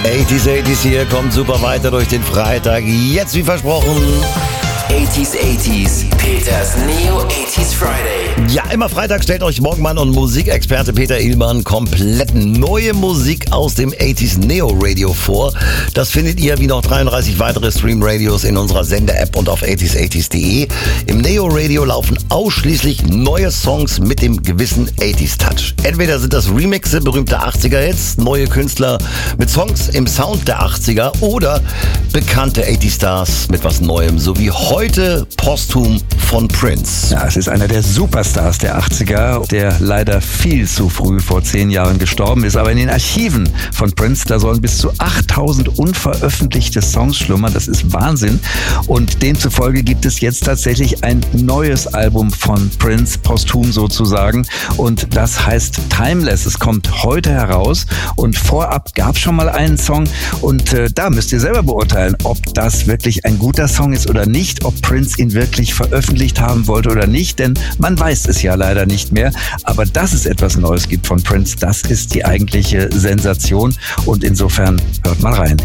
80s hier, kommt super weiter durch den Freitag. Jetzt wie versprochen. 80s, Peters Neo 80s Friday. Ja, immer Freitag stellt euch Morgenmann und Musikexperte Peter Illmann komplett neue Musik aus dem 80s Neo Radio vor. Das findet ihr wie noch 33 weitere Stream-Radios in unserer Sender-App und auf 80s80s.de. Im Neo Radio laufen ausschließlich neue Songs mit dem gewissen 80s-Touch. Entweder sind das Remixe berühmter 80er-Hits, neue Künstler mit Songs im Sound der 80er oder bekannte 80s-Stars mit was Neuem, so wie heute posthum von Prince. Ja, es ist einer der Superstars der 80er, der leider viel zu früh vor 10 Jahren gestorben ist. Aber in den Archiven von Prince, da sollen bis zu 8000 unveröffentlichte Songs schlummern. Das ist Wahnsinn. Und demzufolge gibt es jetzt tatsächlich ein neues Album von Prince, posthum sozusagen. Und das heißt Timeless. Es kommt heute heraus. Und vorab gab es schon mal einen Song. Und da müsst ihr selber beurteilen, ob das wirklich ein guter Song ist oder nicht, ob Prince ihn wirklich veröffentlicht haben wollte oder nicht, denn man weiß es ja leider nicht mehr. Aber dass es etwas Neues gibt von Prince, das ist die eigentliche Sensation und insofern hört mal rein.